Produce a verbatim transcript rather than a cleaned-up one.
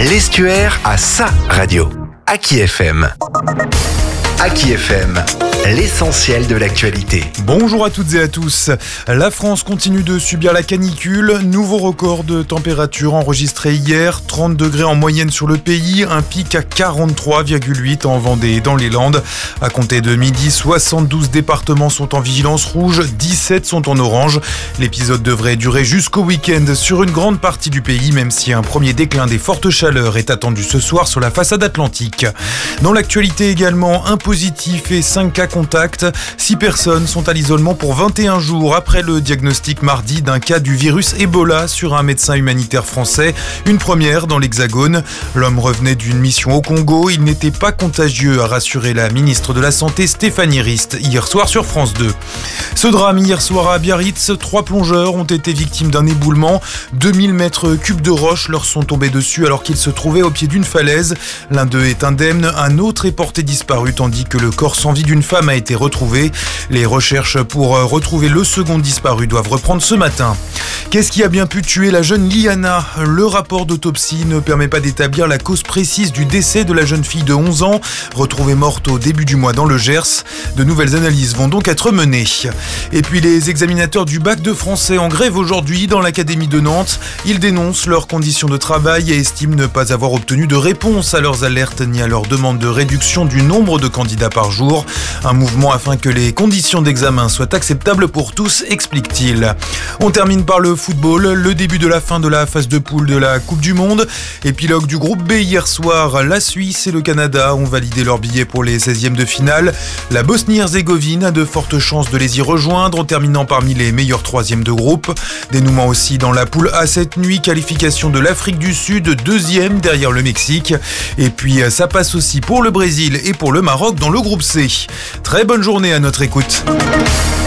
L'Estuaire a sa radio. Aki F M. Aki F M, l'essentiel de l'actualité. Bonjour à toutes et à tous. La France continue de subir la canicule. Nouveau record de température enregistré hier. trente degrés en moyenne sur le pays. Un pic à quarante-trois virgule huit en Vendée et dans les Landes. À compter de midi, soixante-douze départements sont en vigilance rouge. dix-sept sont en orange. L'épisode devrait durer jusqu'au week-end sur une grande partie du pays, même si un premier déclin des fortes chaleurs est attendu ce soir sur la façade atlantique. Dans l'actualité également, un positif et cinq cas contacts. six personnes sont à l'isolement pour vingt et un jours après le diagnostic mardi d'un cas du virus Ebola sur un médecin humanitaire français. Une première dans l'Hexagone. L'homme revenait d'une mission au Congo. Il n'était pas contagieux, a rassuré la ministre de la Santé Stéphanie Rist hier soir sur France deux. Ce drame hier soir à Biarritz, trois plongeurs ont été victimes d'un éboulement. deux mille mètres cubes de roches leur sont tombés dessus alors qu'ils se trouvaient au pied d'une falaise. L'un d'eux est indemne, un autre est porté disparu tandis que le corps sans vie d'une femme a été retrouvé. Les recherches pour retrouver le second disparu doivent reprendre ce matin. Qu'est-ce qui a bien pu tuer la jeune Liana ? Le rapport d'autopsie ne permet pas d'établir la cause précise du décès de la jeune fille de onze ans, retrouvée morte au début du mois dans le Gers. De nouvelles analyses vont donc être menées. Et puis les examinateurs du bac de français en grève aujourd'hui dans l'académie de Nantes. Ils dénoncent leurs conditions de travail et estiment ne pas avoir obtenu de réponse à leurs alertes ni à leurs demandes de réduction du nombre de candidats par jour. Un mouvement afin que les conditions d'examen soient acceptables pour tous, explique-t-il. On termine par le football, le début de la fin de la phase de poule de la Coupe du Monde. Épilogue du groupe B hier soir, la Suisse et le Canada ont validé leur billet pour les seizièmes de finale. La Bosnie-Herzégovine a de fortes chances de les y rejoindre en terminant parmi les meilleurs troisièmes de groupe. Dénouement aussi dans la poule A cette nuit, qualification de l'Afrique du Sud, deuxième derrière le Mexique. Et puis ça passe aussi pour le Brésil et pour le Maroc dans le groupe C. Très bonne journée à notre écoute.